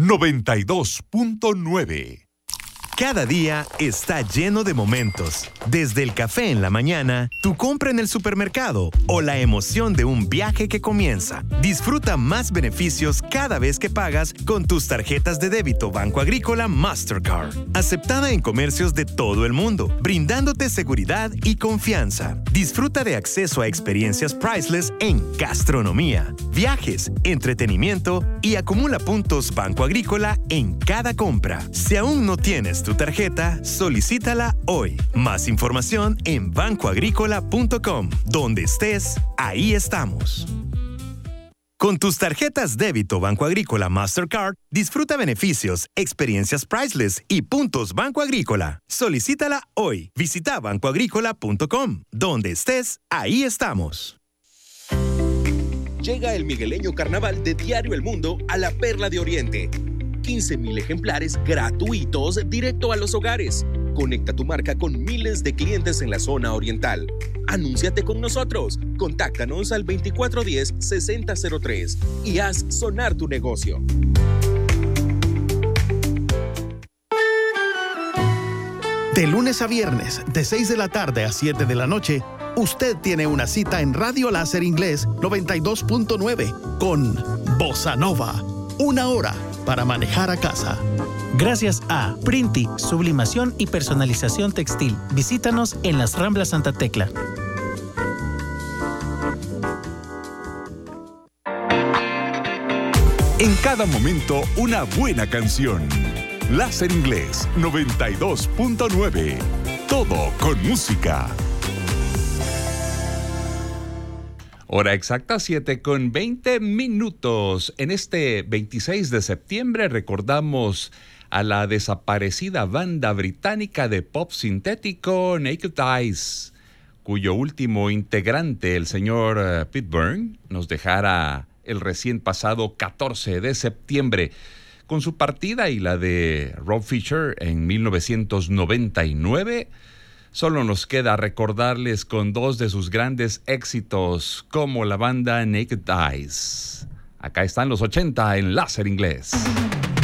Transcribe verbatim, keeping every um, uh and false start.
noventa y dos punto nueve. Cada día está lleno de momentos. Desde el café en la mañana, tu compra en el supermercado o la emoción de un viaje que comienza. Disfruta más beneficios cada vez que pagas con tus tarjetas de débito Banco Agrícola Mastercard. Aceptada en comercios de todo el mundo, brindándote seguridad y confianza. Disfruta de acceso a experiencias priceless en gastronomía, viajes, entretenimiento y acumula puntos Banco Agrícola en cada compra. Si aún no tienes tu tarjeta, solicítala hoy. Más información en banco agrícola punto com. Donde estés, ahí estamos. Con tus tarjetas débito Banco Agrícola Mastercard, disfruta beneficios, experiencias priceless y puntos Banco Agrícola. Solicítala hoy. Visita banco agrícola punto com. Donde estés, ahí estamos. Llega el migueleño carnaval de Diario El Mundo a la Perla de Oriente. quince mil ejemplares gratuitos directo a los hogares. Conecta tu marca con miles de clientes en la zona oriental. Anúnciate con nosotros. Contáctanos al veinticuatro diez, sesenta cero tres y haz sonar tu negocio. De lunes a viernes, de seis de la tarde a siete de la noche, usted tiene una cita en Radio Láser Inglés noventa y dos punto nueve con Bossa Nova. Una hora para manejar a casa. Gracias a Printi, sublimación y personalización textil. Visítanos en las Ramblas Santa Tecla. En cada momento, una buena canción. Láser Inglés noventa y dos punto nueve. Todo con música. Hora exacta, siete con veinte minutos. En este veintiséis de septiembre recordamos a la desaparecida banda británica de pop sintético Naked Eyes, cuyo último integrante, el señor uh, Pete Byrne, nos dejara el recién pasado catorce de septiembre. Con su partida y la de Rob Fisher en mil novecientos noventa y nueve, solo nos queda recordarles con dos de sus grandes éxitos, como la banda Naked Eyes. Acá están los ochenta en Láser Inglés.